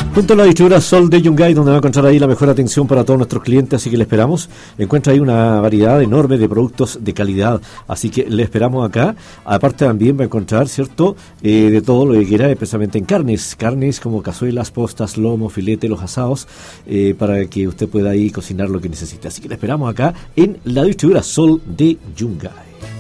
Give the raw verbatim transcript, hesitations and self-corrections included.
Junto a la distribuidora Sol de Yungay, donde va a encontrar ahí la mejor atención para todos nuestros clientes, así que le esperamos. Encuentra ahí una variedad enorme de productos de calidad, así que le esperamos acá. Aparte también va a encontrar, ¿cierto?, eh, de todo lo que quiera, especialmente en carnes, carnes como cazuelas, postas, lomo, filete, los asados, eh, para que usted pueda ahí cocinar lo que necesite. Así que le esperamos acá en la distribuidora Sol de Yungay.